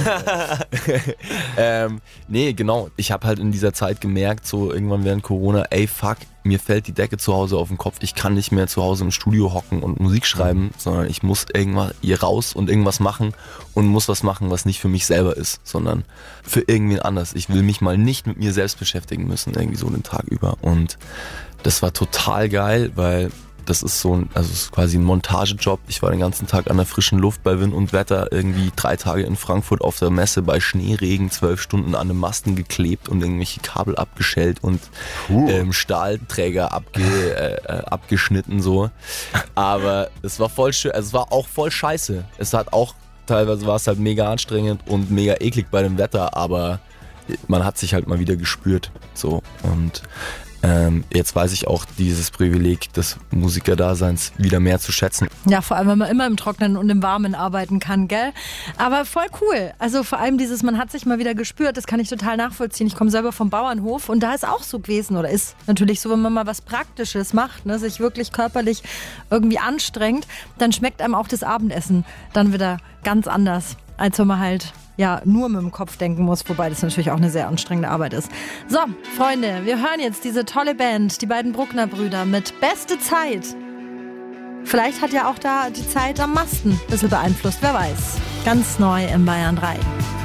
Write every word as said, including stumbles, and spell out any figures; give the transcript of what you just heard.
ähm, nee, genau. Ich habe halt in dieser Zeit gemerkt, so irgendwann während Corona, ey fuck, mir fällt die Decke zu Hause auf den Kopf. Ich kann nicht mehr zu Hause im Studio hocken und Musik schreiben, sondern ich muss irgendwann hier raus und irgendwas machen und muss was machen, was nicht für mich selber ist, sondern für irgendwen anders. Ich will mich mal nicht mit mir selbst beschäftigen müssen, irgendwie so den Tag über. Und das war total geil, weil das ist so ein, also es ist quasi ein Montagejob. Ich war den ganzen Tag an der frischen Luft bei Wind und Wetter, irgendwie drei Tage in Frankfurt auf der Messe bei Schneeregen, zwölf Stunden an einem Masten geklebt und irgendwelche Kabel abgeschält und cool. ähm, Stahlträger abge, äh, abgeschnitten so. Aber es war voll schön, also es war auch voll scheiße. Es hat auch, teilweise war es halt mega anstrengend und mega eklig bei dem Wetter, aber man hat sich halt mal wieder gespürt. So und Ähm, jetzt weiß ich auch dieses Privileg des Musikerdaseins wieder mehr zu schätzen. Ja, vor allem, wenn man immer im Trockenen und im Warmen arbeiten kann, gell? Aber voll cool. Also vor allem dieses, man hat sich mal wieder gespürt, das kann ich total nachvollziehen. Ich komme selber vom Bauernhof und da ist auch so gewesen oder ist natürlich so, wenn man mal was Praktisches macht, ne, sich wirklich körperlich irgendwie anstrengt, dann schmeckt einem auch das Abendessen dann wieder ganz anders, als wenn man halt ja, nur mit dem Kopf denken muss, wobei das natürlich auch eine sehr anstrengende Arbeit ist. So, Freunde, wir hören jetzt diese tolle Band, die beiden Bruckner-Brüder mit Beste Zeit. Vielleicht hat ja auch da die Zeit am Masten ein bisschen beeinflusst, wer weiß. Ganz neu im Bayern drei.